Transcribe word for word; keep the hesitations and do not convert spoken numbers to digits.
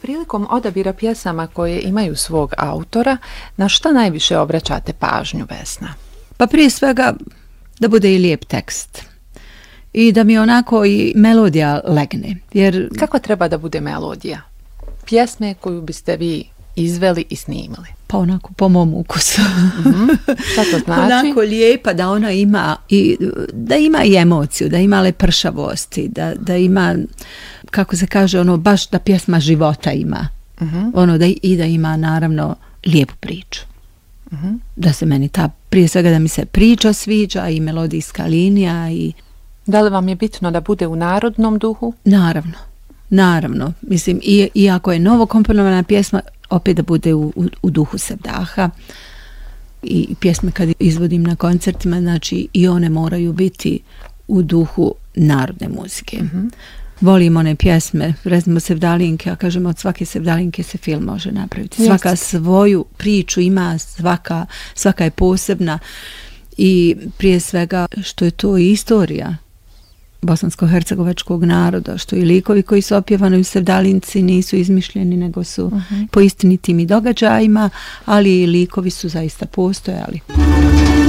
Prilikom odabira pjesama koje imaju svog autora, na šta najviše obraćate pažnju, Vesna? Pa prije svega da bude i lijep tekst. I da mi onako i melodija legne. Jer kako treba da bude melodija pjesme koju biste vi izveli i snimili? Pa onako po mom ukusu. Mm-hmm. Šta to znači? Onako lijepa, da ona ima i, da ima i emociju, da ima lepršavosti, da, da ima, kako se kaže, ono baš da pjesma života ima. Mm-hmm. Ono da i da ima naravno lijepu priču. Mm-hmm. Da se meni ta, prije svega da mi se priča sviđa i melodijska linija i... Da li vam je bitno da bude u narodnom duhu? Naravno, naravno. Mislim, i, iako je novo komponovana pjesma, opet da bude u, u, u duhu Sevdaha. I pjesme kad izvodim na koncertima, znači i one moraju biti u duhu narodne muzike. Mm-hmm. Volim one pjesme, recimo Sevdalinke, a kažemo od svake Sevdalinke se film može napraviti. Svaka Jeste. Svoju priču ima, svaka, svaka je posebna i prije svega što je to i istorija bosansko-hercegovačkog naroda, što i likovi koji su opjevani u Sevdalinci nisu izmišljeni, nego su uh-huh. po istinitim i događajima, ali i likovi su zaista postojali.